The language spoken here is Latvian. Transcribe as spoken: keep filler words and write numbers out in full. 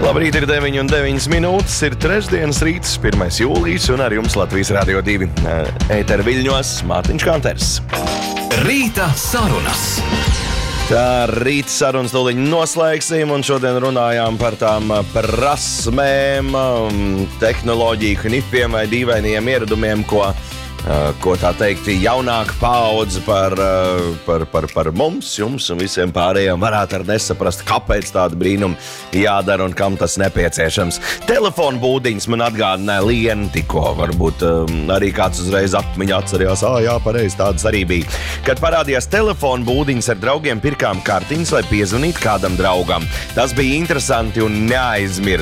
Labrīt, ir deviņi un deviņas minūtes, ir trešdienas rīts, pirmais jūlijas, un ar jums Latvijas Radio divi ētera viļņos Mārtiņš Kanters. Rīta sarunas. Tā rīta sarunas tūliņ noslēgsim, un šodien runājām par tām prasmēm, tehnoloģiju knipiem vai dīvainiem ieradumiem, ko, ko tā teikt, jaunāka paudze par, par, par, par mums, jums un visiem pārējiem varētu ar nesaprast, kāpēc tāda brīnuma jādara un kam tas nepieciešams. Telefonu būdiņas man atgādināja Lienu tikko, varbūt um, arī kāds uzreiz atmiņā atcerījās, ā, jā, pareizi, tādas arī bija. Kad parādījās telefonu būdiņas, ar draugiem pirkām kartiņas, lai piezvanītu kādam draugam. Tas bija interesanti un neaizmirst.